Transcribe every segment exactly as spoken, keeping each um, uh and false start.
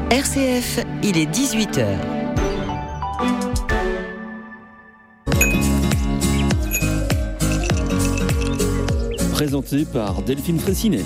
R C F, il est dix-huit heures. Présenté par Delphine Fraissinet.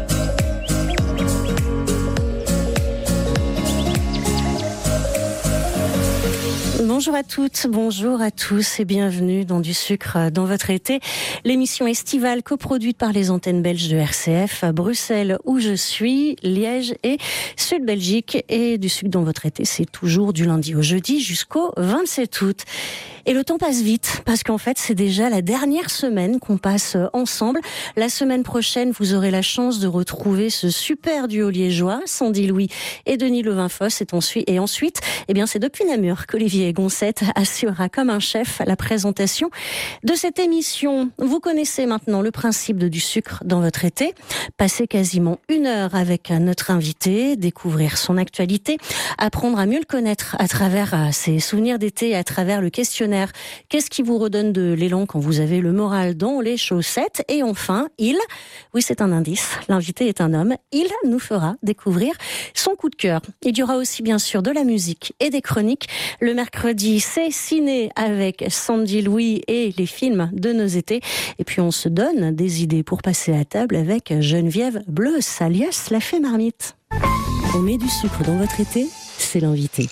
Bonjour à toutes, bonjour à tous et bienvenue dans Du sucre dans votre été, l'émission estivale coproduite par les antennes belges de R C F, Bruxelles où je suis, Liège et Sud-Belgique. Et Du sucre dans votre été, c'est toujours du lundi au jeudi jusqu'au vingt-sept août. Et le temps passe vite, parce qu'en fait, c'est déjà la dernière semaine qu'on passe ensemble. La semaine prochaine, vous aurez la chance de retrouver ce super duo liégeois, Sandy Louis et Denis Levin-Fosse. Et ensuite, et ensuite, eh bien, c'est depuis Namur qu'Olivier Goncette assurera comme un chef la présentation de cette émission. Vous connaissez maintenant le principe de Du sucre dans votre été. Passer quasiment une heure avec notre invité, découvrir son actualité, apprendre à mieux le connaître à travers ses souvenirs d'été, à travers le questionnaire. Qu'est-ce qui vous redonne de l'élan quand vous avez le moral dans les chaussettes? Et enfin, il, oui c'est un indice, l'invité est un homme, il nous fera découvrir son coup de cœur. Il y aura aussi bien sûr de la musique et des chroniques. Le mercredi, c'est ciné avec Sandy Louis et les films de nos étés. Et puis on se donne des idées pour passer à table avec Geneviève Bleus, alias la fée marmite. On met du sucre dans votre été, c'est l'invité.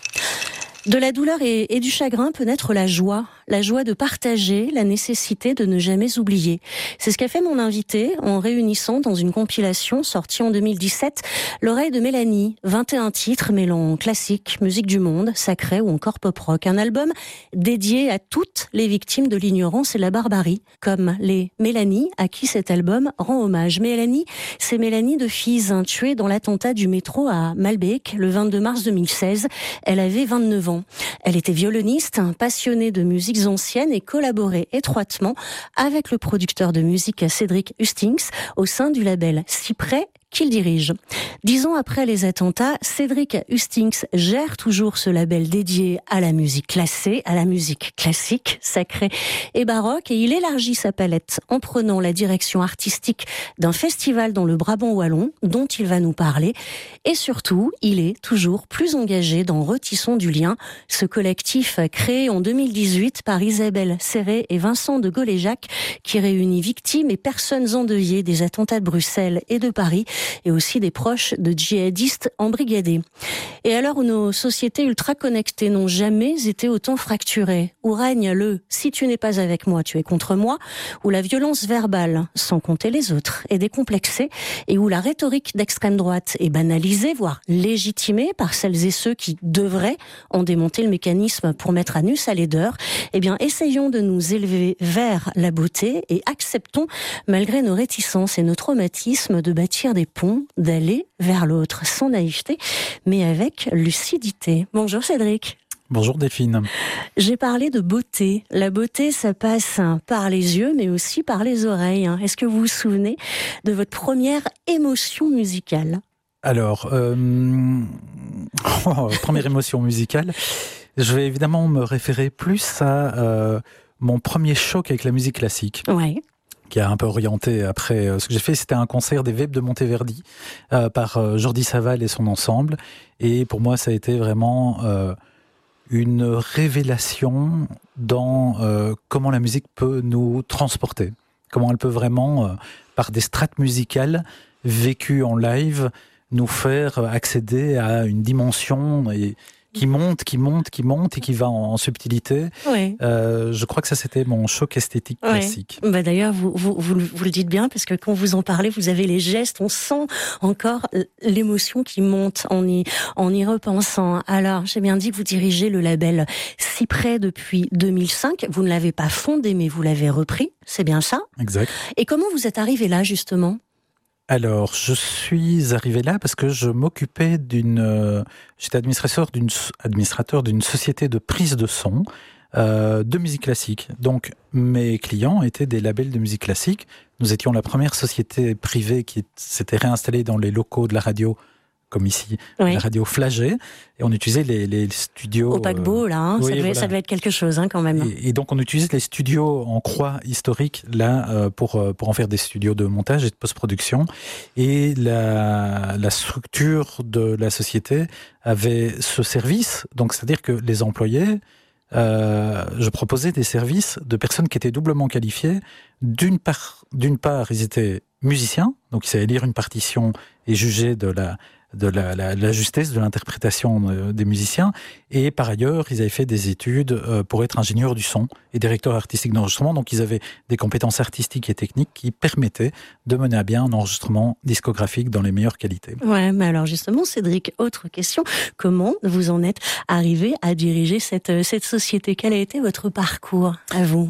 De la douleur et, et du chagrin peut naître la joie, la joie de partager, la nécessité de ne jamais oublier. C'est ce qu'a fait mon invité en réunissant dans une compilation sortie en deux mille dix-sept L'oreille de Mélanie, vingt et un titres mêlant classique, musique du monde, sacré ou encore pop-rock. Un album dédié à toutes les victimes de l'ignorance et de la barbarie, comme les Mélanie à qui cet album rend hommage. Mélanie, c'est Mélanie de Fize, tuée dans l'attentat du métro à Malbec le vingt-deux mars deux mille seize. Elle avait vingt-neuf ans. Elle était violoniste, passionnée de musiques anciennes et collaborait étroitement avec le producteur de musique Cédric Hustings au sein du label Cyprès qu'il dirige. Dix ans après les attentats, Cédric Hustings gère toujours ce label dédié à la musique classée, à la musique classique, sacrée et baroque, et il élargit sa palette en prenant la direction artistique d'un festival dans le Brabant wallon, dont il va nous parler. Et surtout, il est toujours plus engagé dans Retissons du lien, ce collectif créé en deux mille dix-huit par Isabelle Serré et Vincent de Gaulle-et-Jacques, qui réunit victimes et personnes endeuillées des attentats de Bruxelles et de Paris, et aussi des proches de djihadistes embrigadés. Et à l'heure où nos sociétés ultra connectées n'ont jamais été autant fracturées, où règne le « si tu n'es pas avec moi, tu es contre moi », où la violence verbale, sans compter les autres, est décomplexée, et où la rhétorique d'extrême droite est banalisée, voire légitimée par celles et ceux qui devraient en démonter le mécanisme pour mettre à nu sa laideur, eh bien, essayons de nous élever vers la beauté et acceptons, malgré nos réticences et nos traumatismes, de bâtir des ponts, d'aller vers l'autre sans naïveté, mais avec lucidité. Bonjour Cédric. Bonjour Delphine. J'ai parlé de beauté. La beauté, ça passe par les yeux, mais aussi par les oreilles. Est-ce que vous vous souvenez de votre première émotion musicale ? Alors, euh... oh, première émotion musicale, je vais évidemment me référer plus à euh, mon premier choc avec la musique classique. Ouais. Qui a un peu orienté après euh, ce que j'ai fait, c'était un concert des Vapes de Monteverdi euh, par euh, Jordi Savall et son ensemble, et pour moi ça a été vraiment euh, une révélation dans euh, comment la musique peut nous transporter, comment elle peut vraiment, euh, par des strates musicales vécues en live, nous faire accéder à une dimension et qui monte, qui monte, qui monte et qui va en, en subtilité. Oui. Euh, je crois que ça, c'était mon choc esthétique ouais. classique. Bah d'ailleurs, vous, vous, vous, vous le dites bien, parce que quand vous en parlez, vous avez les gestes, on sent encore l'émotion qui monte en y, en y repensant. Alors, j'ai bien dit que vous dirigez le label Cyprès depuis deux mille cinq. Vous ne l'avez pas fondé, mais vous l'avez repris. C'est bien ça ? Exact. Et comment vous êtes arrivé là, justement ? Alors, je suis arrivé là parce que je m'occupais d'une... Euh, j'étais administrateur d'une, administrateur d'une société de prise de son euh, de musique classique. Donc, mes clients étaient des labels de musique classique. Nous étions la première société privée qui s'était réinstallée dans les locaux de la radio comme ici, Oui. la radio Flagey, et on utilisait les, les studios... Au paquebot, là, hein, oui, ça, devait, voilà. ça devait être quelque chose hein, quand même. Et, et donc on utilisait les studios en croix historiques là euh, pour euh, pour en faire des studios de montage et de post-production. Et la la structure de la société avait ce service, donc c'est-à-dire que les employés, euh, je proposais des services de personnes qui étaient doublement qualifiées. D'une part, d'une part, ils étaient musiciens, donc ils savaient lire une partition et juger de la de la, la, la justesse de l'interprétation des musiciens, et par ailleurs ils avaient fait des études pour être ingénieurs du son et directeurs artistiques d'enregistrement, donc ils avaient des compétences artistiques et techniques qui permettaient de mener à bien un enregistrement discographique dans les meilleures qualités. Ouais, mais alors justement Cédric, autre question, comment vous en êtes arrivé à diriger cette, cette société? Quel a été votre parcours à vous?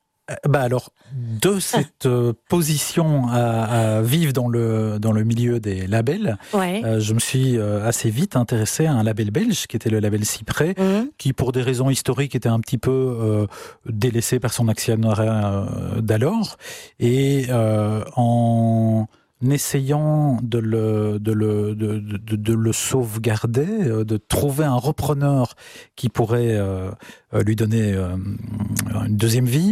Bah alors, de cette euh, position à, à vivre dans le, dans le milieu des labels, ouais. euh, je me suis euh, assez vite intéressé à un label belge qui était le label Cyprès, mmh. qui pour des raisons historiques était un petit peu euh, délaissé par son actionnaire euh, d'alors. Et euh, en essayant de le, de, le, de, de, de le sauvegarder, de trouver un repreneur qui pourrait euh, lui donner euh, une deuxième vie,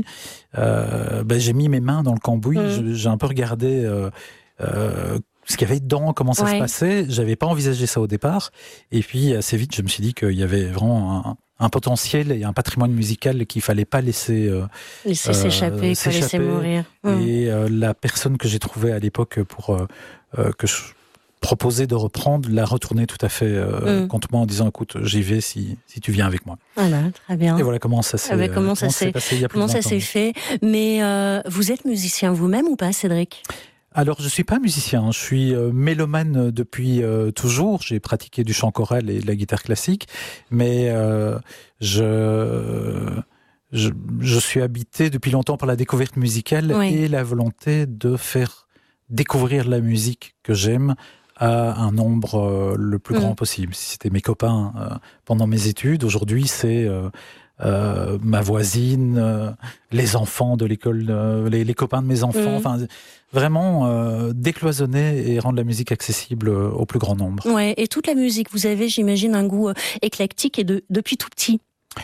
euh, ben j'ai mis mes mains dans le cambouis, mmh. j'ai un peu regardé euh, euh, ce qu'il y avait dedans, comment ça ouais. se passait. J'avais pas envisagé ça au départ, et puis assez vite je me suis dit qu'il y avait vraiment un, un potentiel et un patrimoine musical qu'il fallait pas laisser euh, laisser euh, s'échapper, pas laisser mourir. Et euh, la personne que j'ai trouvée à l'époque pour euh, euh, que je proposais de reprendre l'a retournée tout à fait euh, mm. contre moi en disant écoute, j'y vais si si tu viens avec moi. Voilà, très bien. Et voilà comment ça s'est, ah ben, comment euh, ça comment s'est passé il y a plus comment de ça s'est fait. Mais euh, vous êtes musicien vous-même ou pas, Cédric? Alors, je suis pas musicien, je suis euh, mélomane depuis euh, toujours. J'ai pratiqué du chant choral et de la guitare classique, mais euh, je, je je suis habité depuis longtemps par la découverte musicale oui. et la volonté de faire découvrir la musique que j'aime à un nombre euh, le plus mmh. grand possible. Si c'était mes copains euh, pendant mes études, aujourd'hui c'est euh, Euh, ma voisine, euh, les enfants de l'école, euh, les, les copains de mes enfants, mmh. enfin vraiment euh, décloisonner et rendre la musique accessible euh, au plus grand nombre. Ouais, et toute la musique, vous avez, j'imagine, un goût euh, éclectique et de, depuis tout petit,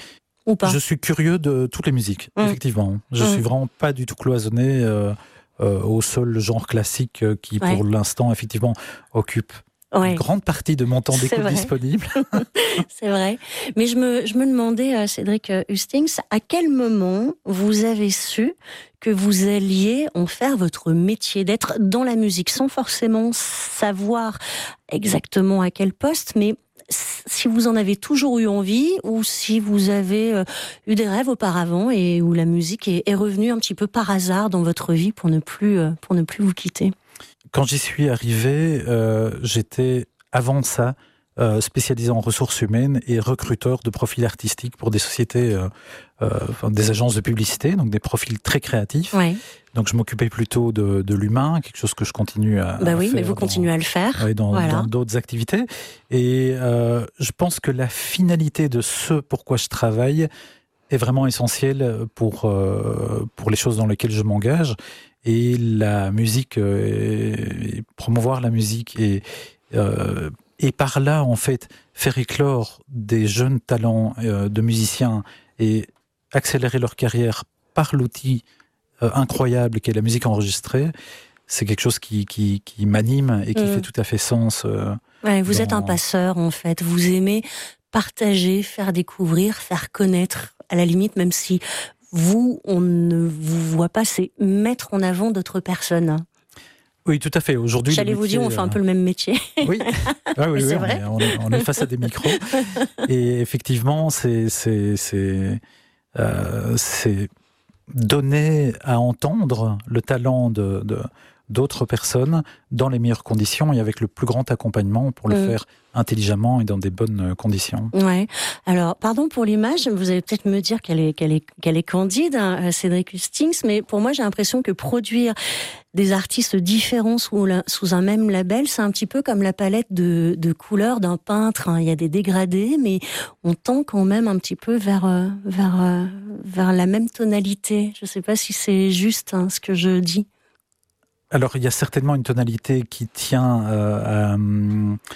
ou pas? Je suis curieux de toutes les musiques, mmh. effectivement. Je mmh. suis vraiment pas du tout cloisonné euh, euh, au seul genre classique euh, qui, ouais. pour l'instant, effectivement, occupe ouais. une grande partie de mon temps d'écoute disponible. C'est vrai. Mais je me, je me demandais, euh, Cédric Hustings, à quel moment vous avez su que vous alliez en faire votre métier, d'être dans la musique, sans forcément savoir exactement à quel poste, mais si vous en avez toujours eu envie ou si vous avez euh, eu des rêves auparavant et où la musique est, est revenue un petit peu par hasard dans votre vie pour ne plus, euh, pour ne plus vous quitter. Quand j'y suis arrivé, euh, j'étais avant ça euh, spécialisé en ressources humaines et recruteur de profils artistiques pour des sociétés, euh, euh, enfin, des agences de publicité, donc des profils très créatifs. Ouais. Donc je m'occupais plutôt de, de l'humain, quelque chose que je continue à, bah à oui, faire. Mais vous dans, continuez à le faire. Ouais, dans, voilà. dans d'autres activités. Et euh, je pense que la finalité de ce pourquoi je travaille est vraiment essentielle pour, euh, pour les choses dans lesquelles je m'engage. Et la musique, euh, et promouvoir la musique et, euh, et par là, en fait, faire éclore des jeunes talents euh, de musiciens et accélérer leur carrière par l'outil euh, incroyable qu'est la musique enregistrée, c'est quelque chose qui, qui, qui m'anime et qui mmh. fait tout à fait sens. Euh, ouais, vous dans... êtes un passeur, en fait. Vous aimez partager, faire découvrir, faire connaître, à la limite, même si vous, on ne vous voit pas, c'est mettre en avant d'autres personnes. Oui, tout à fait. Aujourd'hui, j'allais vous dire, on fait un peu le même métier. Oui, ah, oui, oui c'est on, vrai. est, on, est, on est face à des micros. Et effectivement, c'est, c'est, c'est, euh, c'est donner à entendre le talent de, de, d'autres personnes dans les meilleures conditions et avec le plus grand accompagnement pour le mmh. faire intelligemment et dans des bonnes conditions. Ouais. Alors, pardon pour l'image, vous allez peut-être me dire qu'elle est, qu'elle est, qu'elle est candide, hein, Cédric Hustings, mais pour moi, j'ai l'impression que produire des artistes différents sous, la, sous un même label, c'est un petit peu comme la palette de, de couleurs d'un peintre. Hein. Il y a des dégradés, mais on tend quand même un petit peu vers, euh, vers, euh, vers la même tonalité. Je ne sais pas si c'est juste hein, ce que je dis. Alors, il y a certainement une tonalité qui tient euh, à...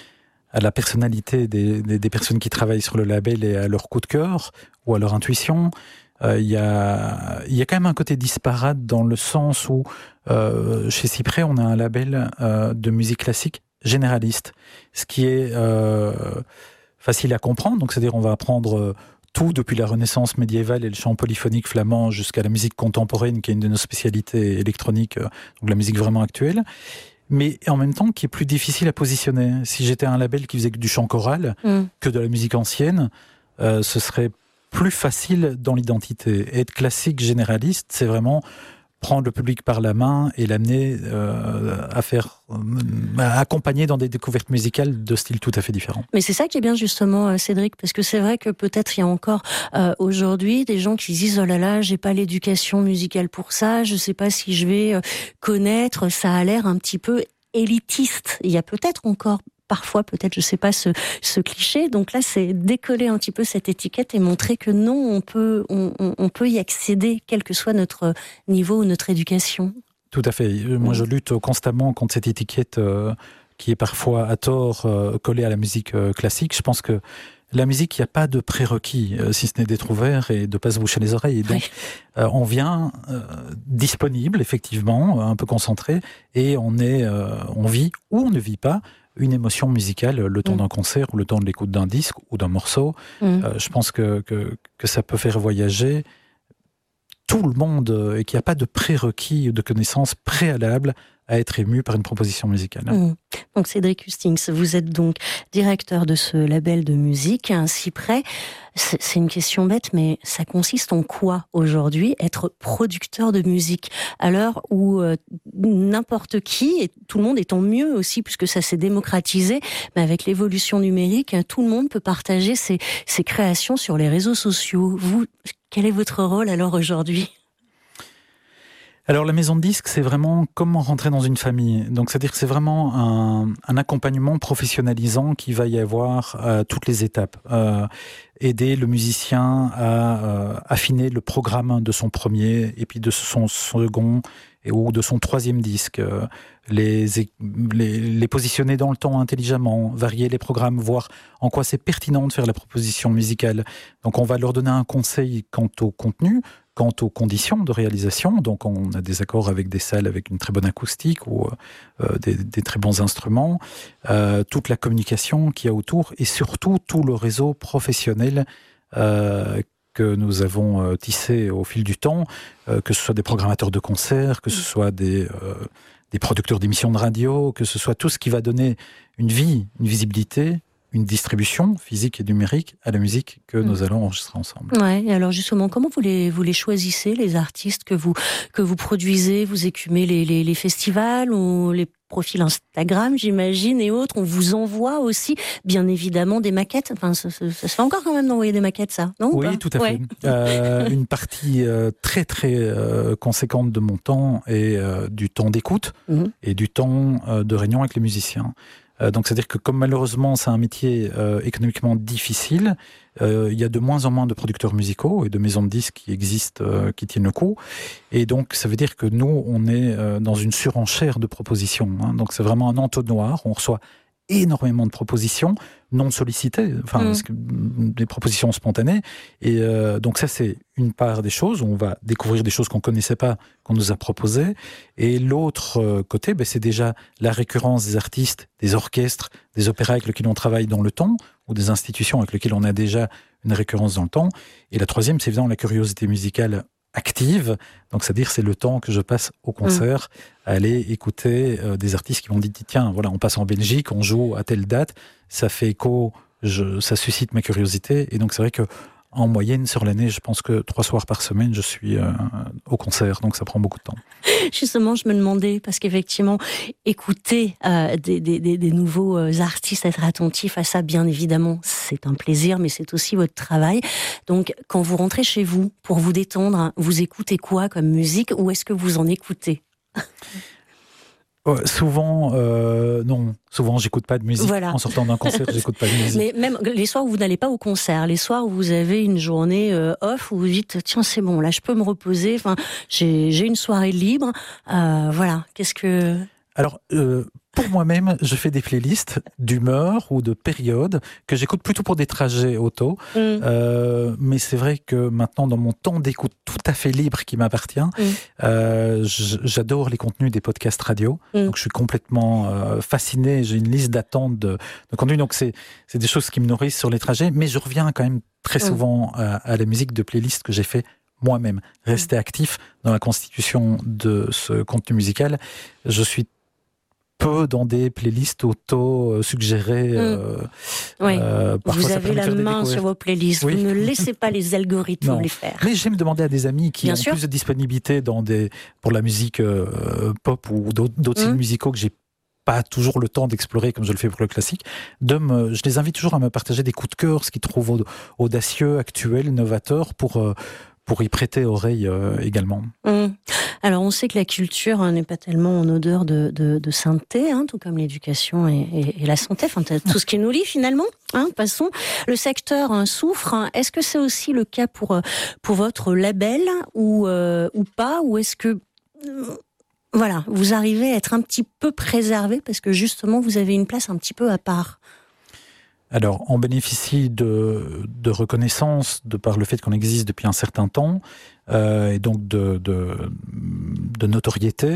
à la personnalité des, des, des personnes qui travaillent sur le label et à leur coup de cœur ou à leur intuition. Il euh, y, a, y a quand même un côté disparate dans le sens où euh, chez Cyprès, on a un label euh, de musique classique généraliste, ce qui est euh, facile à comprendre. Donc, c'est-à-dire on va apprendre tout depuis la Renaissance médiévale et le chant polyphonique flamand jusqu'à la musique contemporaine, qui est une de nos spécialités électroniques, donc la musique vraiment actuelle. Mais en même temps, qui est plus difficile à positionner. Si j'étais un label qui faisait que du chant choral, mm. que de la musique ancienne, euh, ce serait plus facile dans l'identité. Être classique généraliste, c'est vraiment prendre le public par la main et l'amener euh, à faire, euh, à accompagner dans des découvertes musicales de styles tout à fait différents. Mais c'est ça qui est bien justement, Cédric, parce que c'est vrai que peut-être il y a encore euh, aujourd'hui des gens qui disent oh là là, j'ai pas l'éducation musicale pour ça, je sais pas si je vais euh, connaître, ça a l'air un petit peu élitiste. Il y a peut-être encore parfois, peut-être, je sais pas, ce, ce cliché. Donc là, c'est décoller un petit peu cette étiquette et montrer que non, on peut, on, on peut y accéder, quel que soit notre niveau ou notre éducation. Tout à fait. Moi, je lutte constamment contre cette étiquette euh, qui est parfois à tort euh, collée à la musique euh, classique. Je pense que la musique, il n'y a pas de prérequis, euh, si ce n'est d'être ouvert et de ne pas se boucher les oreilles. Et donc, oui. euh, on vient euh, disponible, effectivement, un peu concentré, et on, est, euh, on vit ou on ne vit pas une émotion musicale le temps mmh. d'un concert ou le temps de l'écoute d'un disque ou d'un morceau. Mmh. Euh, je pense que, que, que ça peut faire voyager tout le monde et qu'il n'y a pas de prérequis ou de connaissances préalables à être ému par une proposition musicale. Mmh. Donc Cédric Hustings, vous êtes donc directeur de ce label de musique, un Cyprès. C'est, c'est une question bête, mais ça consiste en quoi aujourd'hui, être producteur de musique, à l'heure où euh, n'importe qui, et tout le monde, et tant mieux aussi, puisque ça s'est démocratisé, mais avec l'évolution numérique, tout le monde peut partager ses, ses créations sur les réseaux sociaux. Vous, quel est votre rôle alors aujourd'hui ? Alors la maison de disques, c'est vraiment comment rentrer dans une famille. Donc c'est-à-dire que c'est vraiment un, un accompagnement professionnalisant qui va y avoir à toutes les étapes. Euh, aider le musicien à euh, affiner le programme de son premier et puis de son second et, ou de son troisième disque. Euh, les, les, les positionner dans le temps intelligemment, varier les programmes, voir en quoi c'est pertinent de faire la proposition musicale. Donc on va leur donner un conseil quant au contenu, quant aux conditions de réalisation. Donc on a des accords avec des salles avec une très bonne acoustique ou euh, des, des très bons instruments, euh, toute la communication qu'il y a autour et surtout tout le réseau professionnel euh, que nous avons euh, tissé au fil du temps, euh, que ce soit des programmateurs de concerts, que ce soit des, euh, des producteurs d'émissions de radio, que ce soit tout ce qui va donner une vie, une visibilité, une distribution physique et numérique à la musique que mmh. nous allons enregistrer ensemble. Ouais, et alors justement, comment vous les, vous les choisissez, les artistes que vous, que vous produisez? Vous écumez les, les, les festivals ou les profils Instagram, j'imagine, et autres. On vous envoie aussi, bien évidemment, des maquettes. Enfin, ça, ça, ça se fait encore quand même d'envoyer des maquettes, ça, non? Oui, tout à ouais. fait. Euh, une partie euh, très, très euh, conséquente de mon temps est euh, du temps d'écoute mmh. et du temps euh, de réunion avec les musiciens. Euh, donc, c'est-à-dire que comme malheureusement, c'est un métier euh, économiquement difficile, euh, il y a de moins en moins de producteurs musicaux et de maisons de disques qui existent, euh, qui tiennent le coup. Et donc, ça veut dire que nous, on est euh, dans une surenchère de propositions. Hein. Donc, c'est vraiment un entonnoir. On reçoit énormément de propositions non sollicitées, enfin mmh. des propositions spontanées. Et euh, donc ça, c'est une part des choses. On va découvrir des choses qu'on connaissait pas, qu'on nous a proposées. Et l'autre euh, côté, ben, c'est déjà la récurrence des artistes, des orchestres, des opéras avec lesquels on travaille dans le temps, ou des institutions avec lesquelles on a déjà une récurrence dans le temps. Et la troisième, c'est évidemment la curiosité musicale active, donc c'est-à-dire c'est le temps que je passe au concert mmh. à aller écouter euh, des artistes qui m'ont dit tiens voilà on passe en Belgique, on joue à telle date, ça fait écho, je, ça suscite ma curiosité et donc c'est vrai que en moyenne sur l'année je pense que trois soirs par semaine je suis euh, au concert, donc ça prend beaucoup de temps. Justement je me demandais parce qu'effectivement écouter euh, des, des, des nouveaux artistes, être attentif à ça bien évidemment c'est un plaisir mais c'est aussi votre travail. Donc quand vous rentrez chez vous pour vous détendre, vous écoutez quoi comme musique ou est-ce que vous en écoutez? Euh, souvent, euh, non. Souvent, j'écoute pas de musique. Voilà. En sortant d'un concert, j'écoute pas de musique. Mais même les soirs où vous n'allez pas au concert, les soirs où vous avez une journée euh, off, où vous dites tiens c'est bon, là je peux me reposer. Enfin, j'ai, j'ai une soirée libre. Euh, voilà. Qu'est-ce que Alors, euh, pour moi-même, je fais des playlists d'humeur ou de période que j'écoute plutôt pour des trajets auto. Mm. Euh, mais c'est vrai que maintenant, dans mon temps d'écoute tout à fait libre qui m'appartient, mm. euh, j'adore les contenus des podcasts radio. Mm. Donc, je suis complètement euh, fasciné. J'ai une liste d'attente de, de contenus. Donc, c'est, c'est des choses qui me nourrissent sur les trajets. Mais je reviens quand même très souvent à, à la musique de playlists que j'ai fait moi-même. Rester actif dans la constitution de ce contenu musical. Je suis peu dans des playlists auto-suggérées. Mmh. Euh, oui. euh, vous avez la main sur vos playlists. Oui. Vous ne laissez pas les algorithmes non. les faire. Mais j'aime demander à des amis qui Bien ont sûr. plus de disponibilité dans des, pour la musique euh, pop ou d'autres, d'autres mmh. styles musicaux que j'ai pas toujours le temps d'explorer comme je le fais pour le classique, de me, je les invite toujours à me partager des coups de cœur, ce qu'ils trouvent audacieux, actuel, novateur, pour, euh, pour y prêter oreille euh, également. Mmh. Alors on sait que la culture hein, n'est pas tellement en odeur de, de, de sainteté, hein, tout comme l'éducation et, et, et la santé, enfin tout ce qui nous lie finalement. Hein, passons. Le secteur hein, souffre. Hein. Est-ce que c'est aussi le cas pour, pour votre label ou, euh, ou pas, ou est-ce que... Euh, Voilà, vous arrivez à être un petit peu préservé parce que justement vous avez une place un petit peu à part. Alors, on bénéficie de, de reconnaissance de par le fait qu'on existe depuis un certain temps euh, et donc de, de, de notoriété.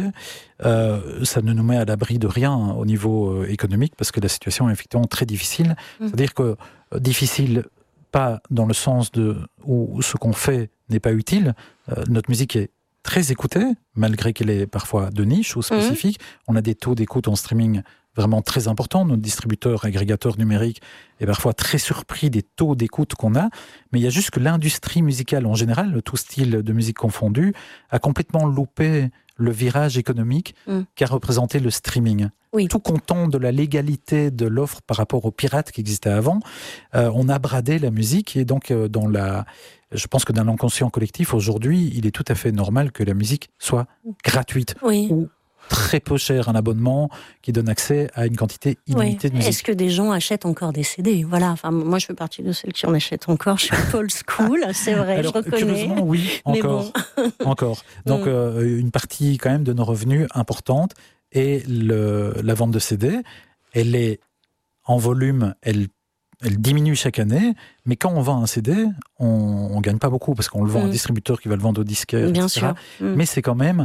Euh, ça ne nous met à l'abri de rien au niveau économique parce que la situation est effectivement très difficile. Mmh. C'est-à-dire que euh, difficile, pas dans le sens de où ce qu'on fait n'est pas utile. Euh, notre musique est très écoutée, malgré qu'elle est parfois de niche ou spécifique. Mmh. On a des taux d'écoute en streaming vraiment très importants. Notre distributeur, agrégateur numérique est parfois très surpris des taux d'écoute qu'on a. Mais il y a juste que l'industrie musicale en général, tout style de musique confondu, a complètement loupé le virage économique mmh. qu'a représenté le streaming. Oui. Tout content de la légalité de l'offre par rapport aux pirates qui existaient avant, euh, on a bradé la musique et donc euh, dans la... Je pense que dans l'inconscient collectif, aujourd'hui, il est tout à fait normal que la musique soit gratuite oui. ou très peu cher, un abonnement qui donne accès à une quantité illimitée oui. de musique. Est-ce que des gens achètent encore des C D ? Voilà. Enfin, moi, je fais partie de celles qui en achètent encore. Je suis un peu old school, c'est vrai, alors, je reconnais. Curieusement, oui, encore. Bon. encore. Donc, mm. euh, une partie quand même de nos revenus importante est le, la vente de C D. Elle est en volume, elle Elle diminue chaque année, mais quand on vend un C D, on ne gagne pas beaucoup parce qu'on le vend mmh. à un distributeur qui va le vendre au disquaire, Bien et cetera. Sûr. Mmh. Mais c'est quand même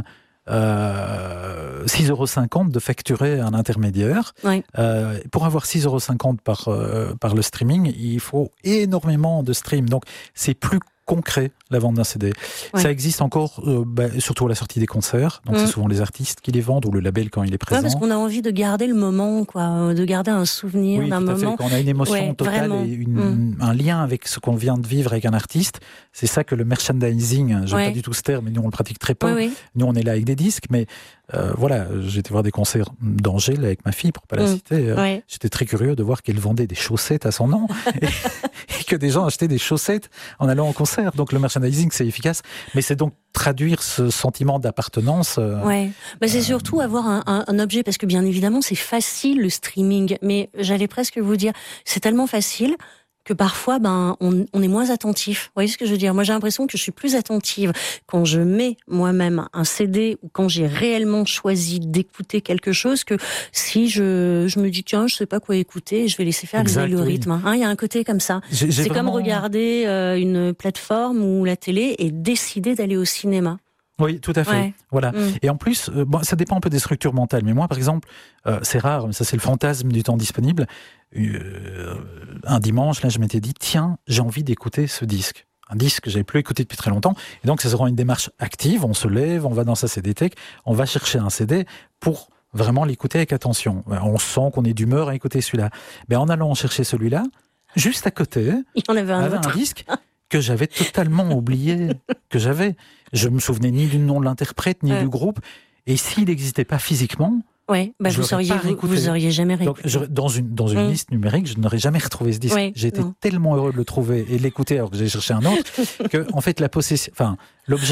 euh, six euros cinquante de facturer un intermédiaire. Oui. Euh, pour avoir six euros cinquante par, euh, par le streaming, il faut énormément de stream. Donc, c'est plus concret, la vente d'un C D. Ouais. Ça existe encore, euh, bah, surtout à la sortie des concerts. Donc, mmh. c'est souvent les artistes qui les vendent ou le label quand il est présent. Ouais, parce qu'on a envie de garder le moment, quoi, de garder un souvenir oui, d'un tout à moment. Fait. Quand on a une émotion ouais, totale vraiment. et une, mmh. un lien avec ce qu'on vient de vivre avec un artiste, c'est ça que le merchandising, je n'aime ouais. pas du tout ce terme, mais nous, on le pratique très peu. Oui, oui. Nous, on est là avec des disques, mais euh, voilà, j'ai été voir des concerts d'Angèle avec ma fille, pour ne pas la mmh. citer. Ouais. J'étais très curieux de voir qu'elle vendait des chaussettes à son nom et, et que des gens achetaient des chaussettes en allant en concert. Donc, le merchandising, c'est efficace, mais c'est donc traduire ce sentiment d'appartenance. Euh, ouais, bah, c'est euh, surtout avoir un, un, un objet, parce que bien évidemment, c'est facile le streaming, mais j'allais presque vous dire, c'est tellement facile que parfois, ben, on, on est moins attentif. Vous voyez ce que je veux dire ? Moi, j'ai l'impression que je suis plus attentive quand je mets moi-même un C D ou quand j'ai réellement choisi d'écouter quelque chose que si je, je me dis, tiens, je sais pas quoi écouter, je vais laisser faire exact, les algorithmes. Oui. Hein, il y a un côté comme ça. J'ai, j'ai C'est vraiment... comme regarder euh, une plateforme ou la télé et décider d'aller au cinéma. Oui, tout à fait. Ouais. Voilà. Mmh. Et en plus, euh, bon, ça dépend un peu des structures mentales. Mais moi, par exemple, euh, c'est rare, mais ça c'est le fantasme du temps disponible. Euh, un dimanche, là, je m'étais dit, tiens, j'ai envie d'écouter ce disque. Un disque que j'avais plus écouté depuis très longtemps. Et donc, ça sera une démarche active. On se lève, on va dans sa C D T E C, on va chercher un C D pour vraiment l'écouter avec attention. On sent qu'on est d'humeur à écouter celui-là. Mais en allant chercher celui-là, juste à côté, il y en avait un, avait un disque que j'avais totalement oublié que j'avais. Je me souvenais ni du nom de l'interprète, ni ouais. du groupe. Et s'il n'existait pas physiquement, ouais, bah vous auriez vous, vous auriez jamais réécouté. Donc, je, dans une dans une mmh. liste numérique, je n'aurais jamais retrouvé ce disque. Ouais, j'ai été tellement heureux de le trouver et de l'écouter alors que j'ai cherché un autre que en fait la possession, enfin l'objet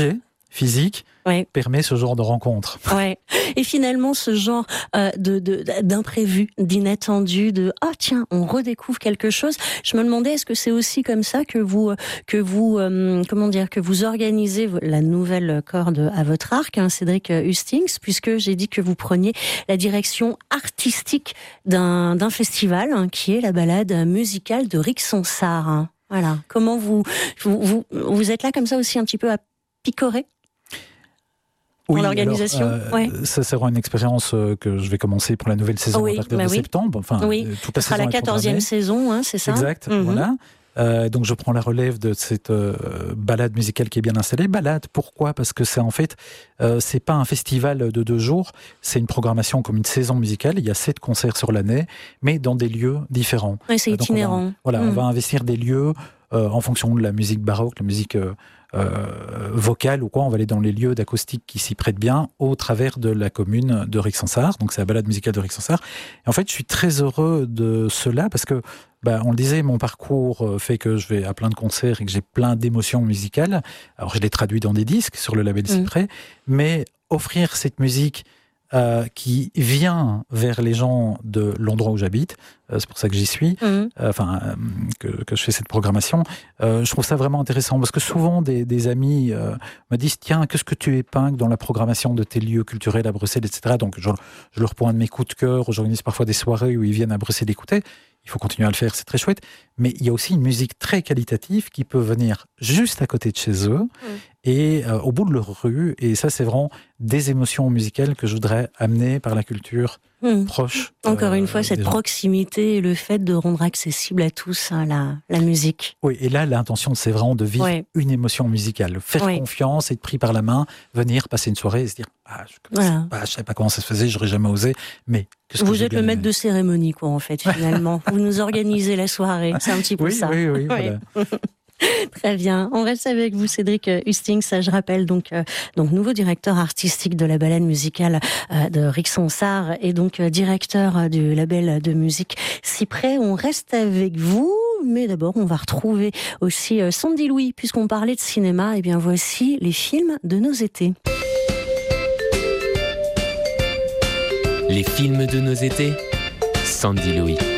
physique ouais. permet ce genre de rencontre. Ouais. Et finalement, ce genre euh, de, de, d'imprévu, d'inattendu, de « Ah tiens, on redécouvre quelque chose ». Je me demandais, est-ce que c'est aussi comme ça que vous, que vous, euh, comment dire, que vous organisez la nouvelle corde à votre arc, hein, Cédric Hustings, puisque j'ai dit que vous preniez la direction artistique d'un, d'un festival, hein, qui est la balade musicale de Ric Sonsard. Hein. Voilà. Comment vous, vous, vous, vous êtes là comme ça aussi un petit peu à picorer ? Pour oui, l'organisation, alors, euh, ouais. ça sera une expérience que je vais commencer pour la nouvelle saison oui, à partir bah de oui. septembre. Enfin, oui, toute la ce sera saison la quatorzième saison, hein, c'est ça ? Exact, mm-hmm. voilà. Euh, donc je prends la relève de cette euh, balade musicale qui est bien installée. Balade, pourquoi ? Parce que c'est en fait, euh, c'est pas un festival de deux jours, c'est une programmation comme une saison musicale. Il y a sept concerts sur l'année, mais dans des lieux différents. Oui, c'est euh, donc itinérant. On va, voilà, mm. on va investir des lieux euh, en fonction de la musique baroque, la musique euh, euh, vocale ou quoi. On va aller dans les lieux d'acoustique qui s'y prêtent bien au travers de la commune de Ric Sonsard. Donc c'est la balade musicale de Ric Sonsard. Et en fait, je suis très heureux de cela parce que Bah, on le disait, mon parcours fait que je vais à plein de concerts et que j'ai plein d'émotions musicales. Alors, je les traduis dans des disques sur le label Cyprès, mmh. mais offrir cette musique euh, qui vient vers les gens de l'endroit où j'habite, euh, c'est pour ça que j'y suis, mmh. euh, enfin, euh, que, que je fais cette programmation, euh, je trouve ça vraiment intéressant parce que souvent des, des amis euh, me disent « Tiens, qu'est-ce que tu épingles dans la programmation de tes lieux culturels à Bruxelles, et cetera » Donc, je, je leur pointe mes coups de cœur, j'organise parfois des soirées où ils viennent à Bruxelles écouter. Il faut continuer à le faire, c'est très chouette. Mais il y a aussi une musique très qualitative qui peut venir juste à côté de chez eux mmh. et euh, au bout de leur rue. Et ça, c'est vraiment des émotions musicales que je voudrais amener par la culture mmh. proche. Encore euh, une fois, cette proximité et le fait de rendre accessible à tous hein, la, la musique. Oui, et là, l'intention, c'est vraiment de vivre ouais. une émotion musicale. Faire ouais. confiance, être pris par la main, venir passer une soirée et se dire ah, je ne voilà. savais pas comment ça se faisait, j'aurais jamais osé, mais vous êtes le maître de cérémonie, quoi, en fait, finalement. Vous nous organisez la soirée, c'est un petit peu oui, ça. Oui, oui, oui. Voilà. Très bien. On reste avec vous, Cédric Hustings. Je rappelle donc, euh, donc nouveau directeur artistique de la balade musicale euh, de Ric Sonsard et donc euh, directeur euh, du label de musique Cyprès. On reste avec vous. Mais d'abord, on va retrouver aussi euh, Sandy Louis, puisqu'on parlait de cinéma. Et bien, voici les films de nos étés. Les films de nos étés, Sandy Louis.